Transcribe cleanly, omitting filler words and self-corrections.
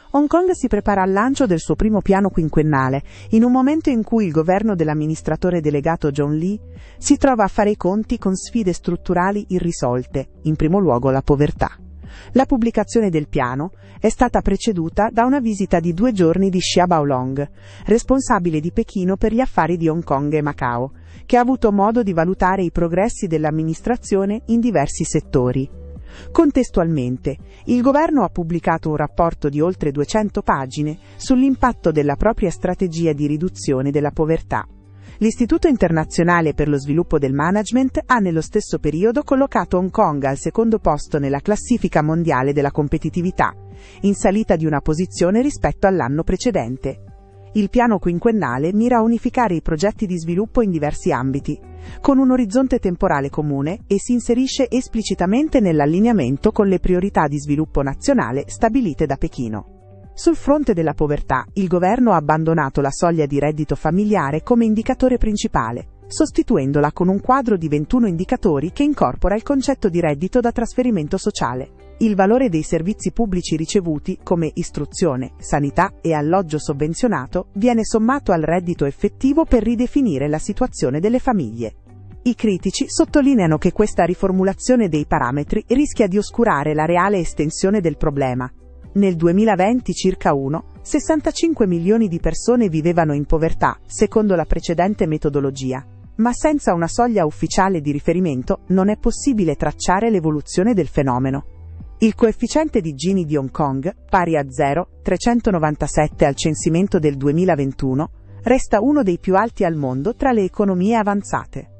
Hong Kong si prepara al lancio del suo primo piano quinquennale, in un momento in cui il governo dell'amministratore delegato John Lee si trova a fare i conti con sfide strutturali irrisolte, in primo luogo la povertà. La pubblicazione del piano è stata preceduta da una visita di 2 giorni di Xia Baolong, responsabile di Pechino per gli affari di Hong Kong e Macao, che ha avuto modo di valutare i progressi dell'amministrazione in diversi settori. Contestualmente, il governo ha pubblicato un rapporto di oltre 200 pagine sull'impatto della propria strategia di riduzione della povertà. L'Istituto Internazionale per lo Sviluppo del Management ha nello stesso periodo collocato Hong Kong al secondo posto nella classifica mondiale della competitività, in salita di una posizione rispetto all'anno precedente. Il piano quinquennale mira a unificare i progetti di sviluppo in diversi ambiti, con un orizzonte temporale comune e si inserisce esplicitamente nell'allineamento con le priorità di sviluppo nazionale stabilite da Pechino. Sul fronte della povertà, il governo ha abbandonato la soglia di reddito familiare come indicatore principale, sostituendola con un quadro di 21 indicatori che incorpora il concetto di reddito da trasferimento sociale. Il valore dei servizi pubblici ricevuti, come istruzione, sanità e alloggio sovvenzionato, viene sommato al reddito effettivo per ridefinire la situazione delle famiglie. I critici sottolineano che questa riformulazione dei parametri rischia di oscurare la reale estensione del problema. Nel 2020 circa 1,65 milioni di persone vivevano in povertà, secondo la precedente metodologia, ma senza una soglia ufficiale di riferimento non è possibile tracciare l'evoluzione del fenomeno. Il coefficiente di Gini di Hong Kong, pari a 0,397 al censimento del 2021, resta uno dei più alti al mondo tra le economie avanzate.